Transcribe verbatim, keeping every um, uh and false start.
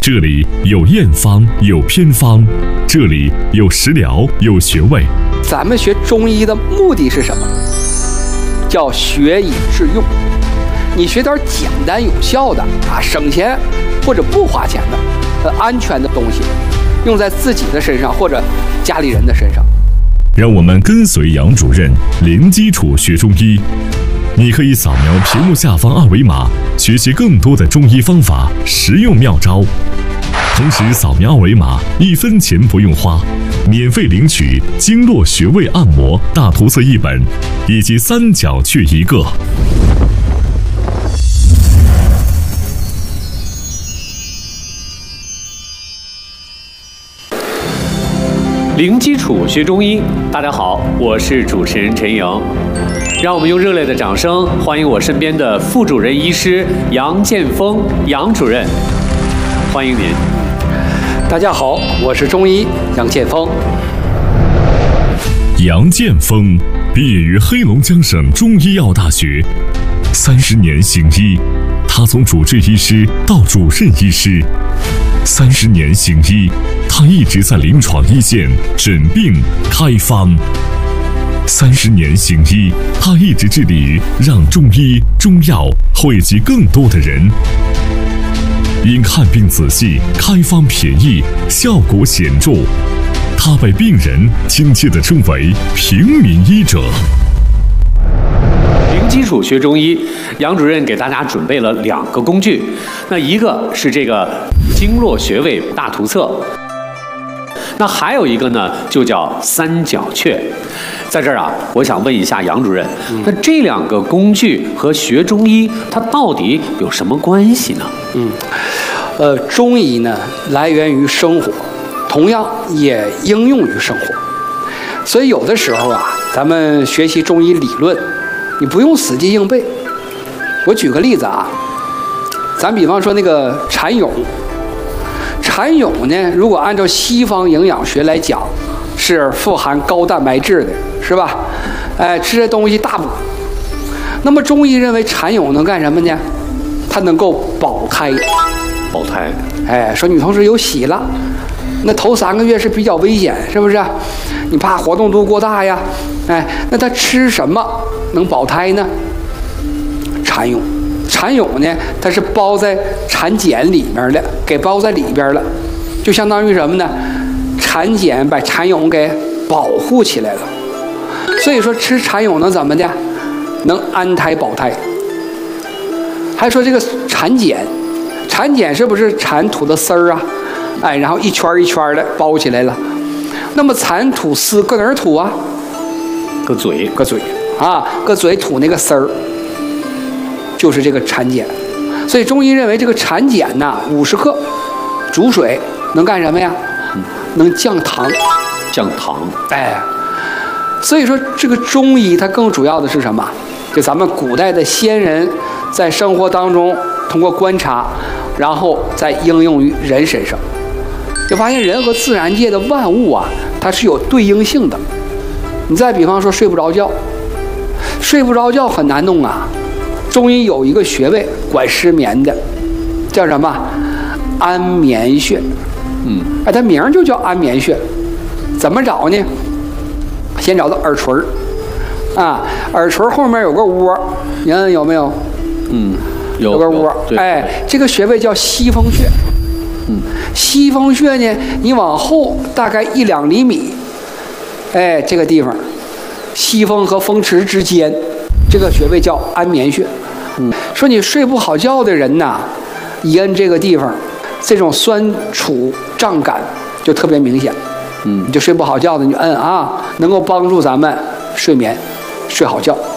这里有验方，有偏方，这里有食疗，有穴位。 咱们学中医的目的是什么？叫学以致用。你学点简单有效的啊，省钱或者不花钱的、呃安全的东西，用在自己的身上或者家里人的身上。 让我们跟随杨主任零基础学中医。你可以扫描屏幕下方二维码，学习更多的中医方法、实用妙招。同时扫描二维码，一分钱不用花，免费领取经络穴位按摩大图册一本，以及三角穴一个。 零基础学中医，大家好，我是主持人陈莹。让我们用热烈的掌声欢迎我身边的副主任医师杨建峰杨主任，欢迎您。 大家好，我是中医杨建峰。 杨建峰毕业于黑龙江省中医药大学，三十年行医，他从主治医师到主任医师，三十年行医，他一直在临床一线诊病开方。三十年行医，他一直致力于让中医中药惠及更多的人。因看病仔细，开方便宜，效果显著，他被病人亲切地称为平民医者。 零基础学中医，杨主任给大家准备了两个工具，那一个是这个经络穴位大图册，那还有一个呢，就叫三角穴。在这儿啊，我想问一下杨主任，那这两个工具和学中医它到底有什么关系呢？ 嗯，呃，中医呢来源于生活，同样也应用于生活。所以有的时候啊，咱们学习中医理论，你不用死记硬背。我举个例子啊，咱比方说那个蚕蛹，蚕蛹呢，如果按照西方营养学来讲，是富含高蛋白质的，是吧？哎，吃这东西大补。那么中医认为蚕蛹能干什么呢？它能够保胎。 保胎。 哎，说女同志有喜了，那头三个月是比较危险，是不是？你怕活动度过大呀？哎，那它吃什么能保胎呢？蚕蛹。蚕蛹呢，它是包在蚕茧里面的，给包在里边了，就相当于什么呢？蚕茧把蚕蛹给保护起来了。所以说吃蚕蛹能怎么的？能安胎保胎。还说这个蚕茧，蚕茧是不是蚕吐的丝儿啊？哎，然后一圈一圈的包起来了。那么蚕吐丝搁哪儿吐啊？ 搁嘴， 搁嘴啊，搁嘴吐那个丝儿，就是这个蚕茧。所以中医认为这个蚕茧呐，五十克煮水能干什么呀？能降糖。 降糖。 哎，所以说这个中医它更主要的是什么？就咱们古代的先人在生活当中通过观察，然后再应用于人身上，就发现人和自然界的万物啊，它是有对应性的。你再比方说睡不着觉，睡不着觉很难弄啊。中医有一个穴位管失眠的，叫什么？安眠穴。 嗯， 哎，它名就叫安眠穴。怎么找呢？先找到耳垂儿，啊，耳垂后面有个窝，你看有没有？ 嗯，有, 有个窝。哎，这个穴位叫西风穴。 嗯， 西风穴呢，你往后大概一两厘米，哎，这个地方，西风和风池之间，这个穴位叫安眠穴。嗯，说你睡不好觉的人呐，一摁这个地方，这种酸楚胀感就特别明显。嗯，你就睡不好觉的，你就摁啊，能够帮助咱们睡眠，睡好觉。